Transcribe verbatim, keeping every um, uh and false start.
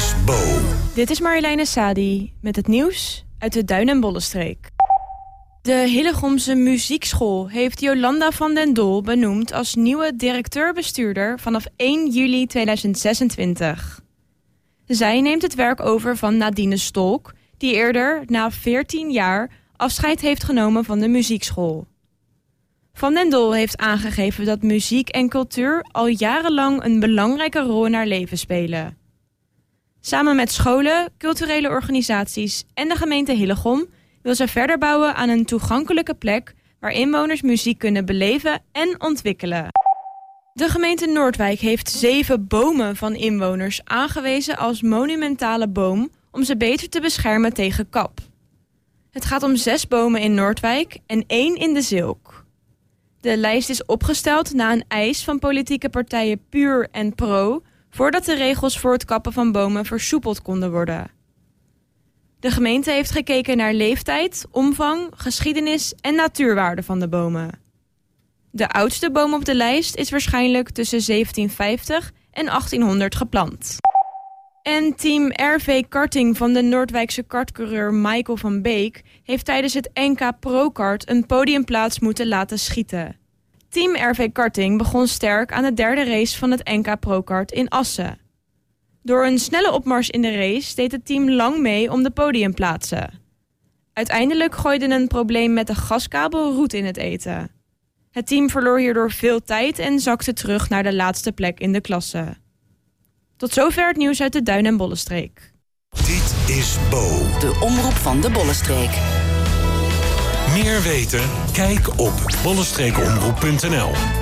is Bo. Dit is Marjoleine Sadi met het nieuws uit de Duin- en Bollenstreek. De Hillegomse Muziekschool heeft Jolanda van den Dol benoemd als nieuwe directeur-bestuurder vanaf één juli tweeduizend zesentwintig. Zij neemt het werk over van Nadine Stolk, die eerder, na veertien jaar, afscheid heeft genomen van de muziekschool. Van den Dol heeft aangegeven dat muziek en cultuur al jarenlang een belangrijke rol in haar leven spelen. Samen met scholen, culturele organisaties en de gemeente Hillegom wil ze verder bouwen aan een toegankelijke plek waar inwoners muziek kunnen beleven en ontwikkelen. De gemeente Noordwijk heeft zeven bomen van inwoners aangewezen als monumentale boom om ze beter te beschermen tegen kap. Het gaat om zes bomen in Noordwijk en één in de Zilk. De lijst is opgesteld na een eis van politieke partijen Puur en Pro, voordat de regels voor het kappen van bomen versoepeld konden worden. De gemeente heeft gekeken naar leeftijd, omvang, geschiedenis en natuurwaarde van de bomen. De oudste boom op de lijst is waarschijnlijk tussen zeventien vijftig en achttienhonderd geplant. En team R V Karting van de Noordwijkse kartcoureur Michael van Beek heeft tijdens het N K Pro-kart een podiumplaats moeten laten schieten. Team R V Karting begon sterk aan de derde race van het N K Pro-kart in Assen. Door een snelle opmars in de race deed het team lang mee om de podiumplaatsen. Uiteindelijk gooide een probleem met de gaskabel roet in het eten. Het team verloor hierdoor veel tijd en zakte terug naar de laatste plek in de klasse. Tot zover het nieuws uit de Duin- en Bollenstreek. Dit is Bo. De omroep van de Bollenstreek. Meer weten? Kijk op bollenstreekomroep punt n l.